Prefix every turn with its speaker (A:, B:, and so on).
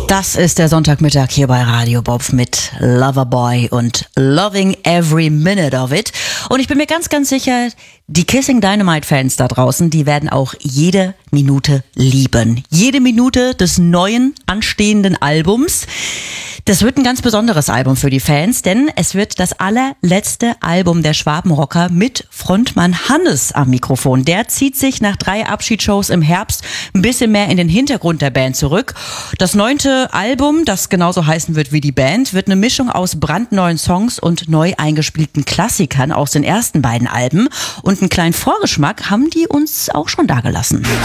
A: Das ist der Sonntagmittag hier bei Radio Bob mit Loverboy und Loving Every Minute of It. Und ich bin mir ganz, ganz sicher, die Kissing Dynamite Fans da draußen, die werden auch jede Minute lieben. Jede Minute des neuen, anstehenden Albums. Das wird ein ganz besonderes Album für die Fans, denn es wird das allerletzte Album der Schwabenrocker mit Frontmann Hannes am Mikrofon. Der zieht sich nach 3 Abschiedsshows im Herbst ein bisschen mehr in den Hintergrund der Band zurück. Das 9. Album, das genauso heißen wird wie die Band, wird eine Mischung aus brandneuen Songs und neu eingespielten Klassikern aus den ersten beiden Alben. Und einen kleinen Vorgeschmack haben die uns auch schon dagelassen.